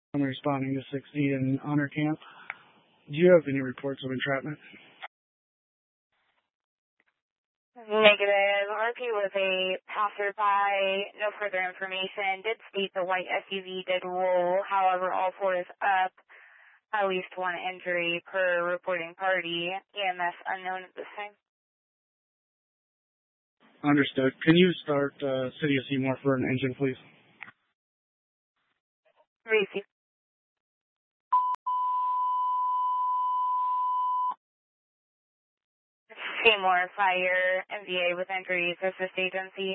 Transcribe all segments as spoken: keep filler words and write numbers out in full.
I'm responding to sixty in Honor Camp. Do you have any reports of entrapment? Negative. R P was a passerby. No further information. Did state the white S U V did roll. However, all four is up. At least one injury per reporting party. E M S unknown at this time. Understood. Can you start uh, City of Seymour for an engine, please? Receive. Seymour Fire, M V A with injuries, assist agency.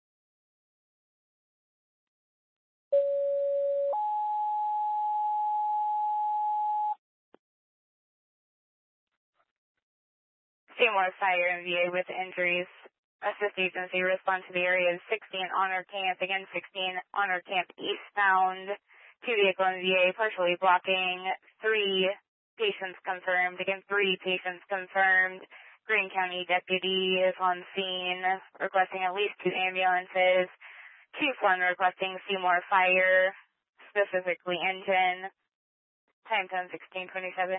Seymour Fire, M V A with injuries, assist agency. Respond to the area of sixteen Honor Camp, again sixteen Honor Camp eastbound. Two vehicle M V A partially blocking. Three patients confirmed, again three patients confirmed. Greene County deputy is on scene, requesting at least two ambulances. Chief one requesting Seymour Fire, specifically engine. Time ten sixteen twenty-seven.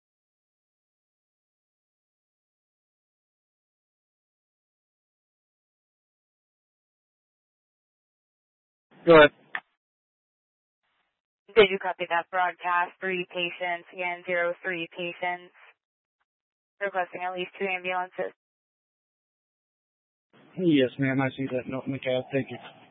Go ahead. Did you copy that broadcast? Three patients, again zero three patients, requesting at least two ambulances. Yes, ma'am. I see that note in the cab. Thank you.